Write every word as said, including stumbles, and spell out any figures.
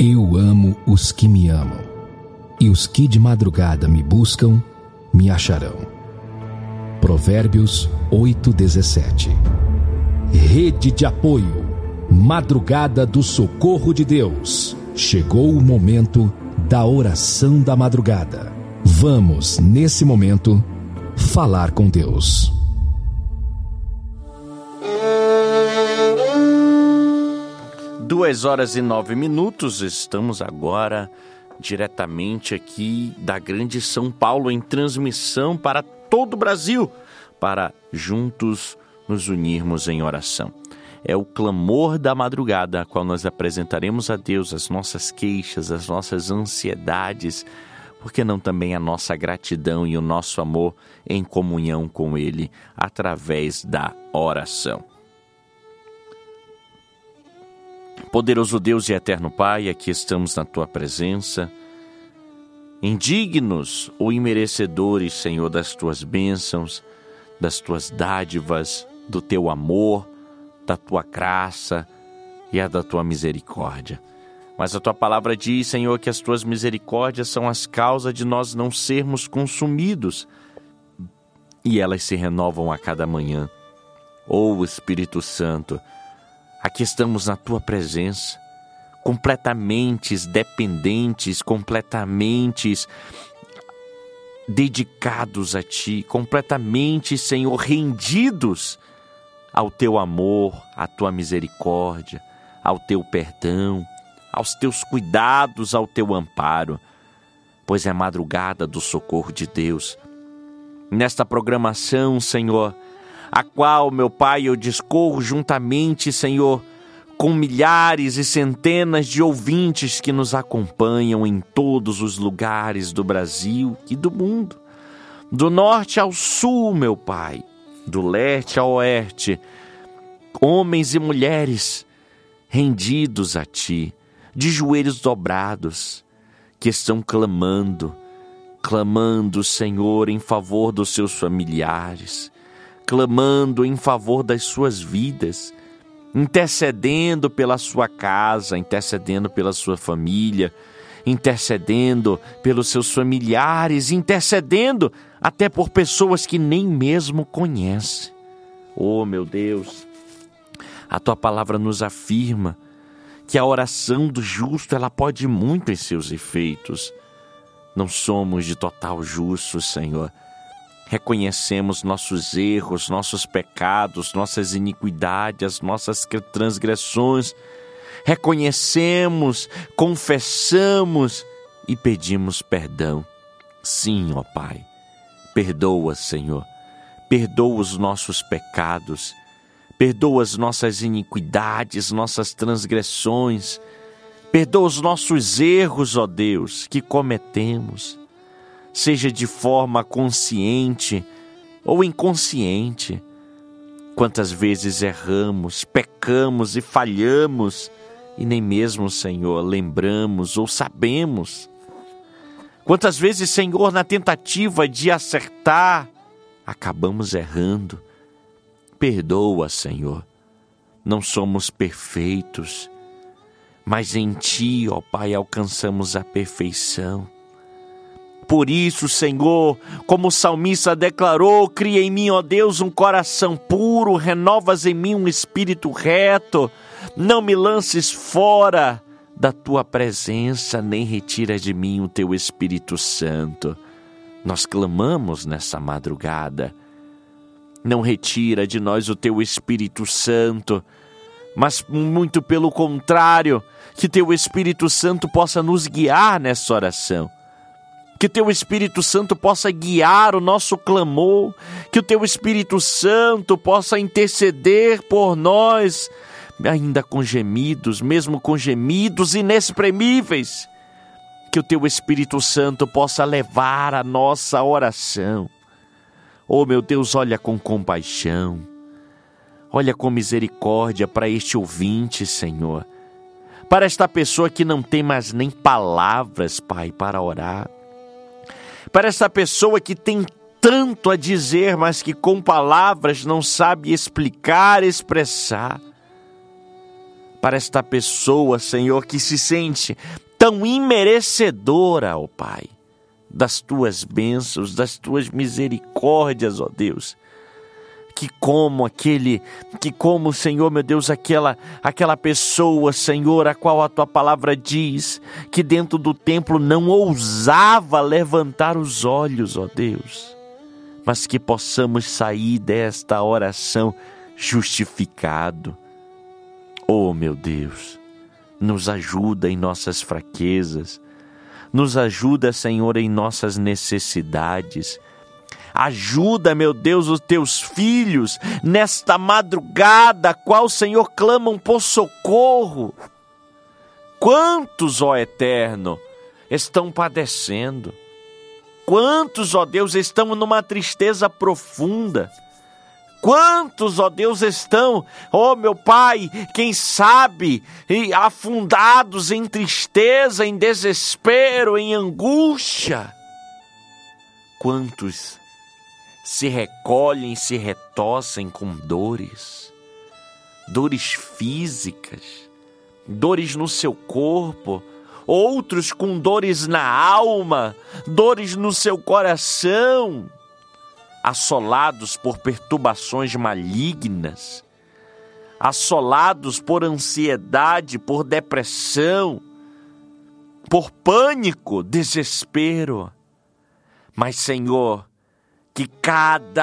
Eu amo os que me amam, e os que de madrugada me buscam, me acharão. Provérbios oito, dezessete. Rede de apoio, Madrugada do Socorro de Deus. Chegou o momento da oração da madrugada. Vamos, nesse momento, falar com Deus. Duas horas e nove minutos, estamos agora diretamente aqui da Grande São Paulo, em transmissão para todo o Brasil, para juntos nos unirmos em oração. É o clamor da madrugada, a qual nós apresentaremos a Deus as nossas queixas, as nossas ansiedades, porque não também a nossa gratidão e o nosso amor em comunhão com Ele, através da oração. Poderoso Deus e eterno Pai, aqui estamos na Tua presença, indignos ou imerecedores, Senhor, das Tuas bênçãos, das Tuas dádivas, do Teu amor, da Tua graça e a da Tua misericórdia. Mas a Tua palavra diz, Senhor, que as Tuas misericórdias são as causas de nós não sermos consumidos, e elas se renovam a cada manhã. Ó Espírito Santo, aqui estamos na Tua presença, completamente dependentes, completamente dedicados a Ti, completamente, Senhor, rendidos ao Teu amor, à Tua misericórdia, ao Teu perdão, aos Teus cuidados, ao Teu amparo, pois é madrugada do socorro de Deus. Nesta programação, Senhor, a qual, meu Pai, eu discorro juntamente, Senhor, com milhares e centenas de ouvintes que nos acompanham em todos os lugares do Brasil e do mundo, do norte ao sul, meu Pai, do leste ao oeste, homens e mulheres rendidos a Ti, de joelhos dobrados, que estão clamando, clamando, Senhor, em favor dos seus familiares, clamando em favor das suas vidas, intercedendo pela sua casa, intercedendo pela sua família, intercedendo pelos seus familiares, intercedendo até por pessoas que nem mesmo conhecem. Oh, meu Deus, a Tua palavra nos afirma que a oração do justo, ela pode muito em seus efeitos. Não somos de total justos, Senhor. Reconhecemos nossos erros, nossos pecados, nossas iniquidades, nossas transgressões. Reconhecemos, confessamos e pedimos perdão. Sim, ó Pai, perdoa, Senhor. Perdoa os nossos pecados. Perdoa as nossas iniquidades, nossas transgressões. Perdoa os nossos erros, ó Deus, que cometemos, seja de forma consciente ou inconsciente. Quantas vezes erramos, pecamos e falhamos, e nem mesmo, Senhor, lembramos ou sabemos. Quantas vezes, Senhor, na tentativa de acertar, acabamos errando. Perdoa, Senhor. Não somos perfeitos, mas em Ti, ó Pai, alcançamos a perfeição. Por isso, Senhor, como o salmista declarou, cria em mim, ó Deus, um coração puro, renovas em mim um espírito reto, não me lances fora da Tua presença, nem retira de mim o Teu Espírito Santo. Nós clamamos nessa madrugada, não retira de nós o Teu Espírito Santo, mas muito pelo contrário, que Teu Espírito Santo possa nos guiar nessa oração. Que Teu Espírito Santo possa guiar o nosso clamor, que o Teu Espírito Santo possa interceder por nós, ainda com gemidos, mesmo com gemidos inexprimíveis, que o Teu Espírito Santo possa levar a nossa oração. Oh, meu Deus, olha com compaixão, olha com misericórdia para este ouvinte, Senhor, para esta pessoa que não tem mais nem palavras, Pai, para orar, para essa pessoa que tem tanto a dizer, mas que com palavras não sabe explicar, expressar, para esta pessoa, Senhor, que se sente tão imerecedora, ó Pai, das Tuas bênçãos, das Tuas misericórdias, ó Deus. Que como aquele, que como, Senhor, meu Deus, aquela, aquela pessoa, Senhor, a qual a Tua palavra diz que dentro do templo não ousava levantar os olhos, ó Deus, mas que possamos sair desta oração justificado. Oh, meu Deus, nos ajuda em nossas fraquezas, nos ajuda, Senhor, em nossas necessidades. Ajuda, meu Deus, os Teus filhos nesta madrugada, a qual, Senhor, clamam por socorro. Quantos, ó Eterno, estão padecendo? Quantos, ó Deus, estão numa tristeza profunda? Quantos, ó Deus, estão, ó meu Pai, quem sabe, afundados em tristeza, em desespero, em angústia? Quantos se recolhem, se retossem com dores, dores físicas, dores no seu corpo, outros com dores na alma, dores no seu coração, assolados por perturbações malignas, assolados por ansiedade, por depressão, por pânico, desespero. Mas, Senhor, que cada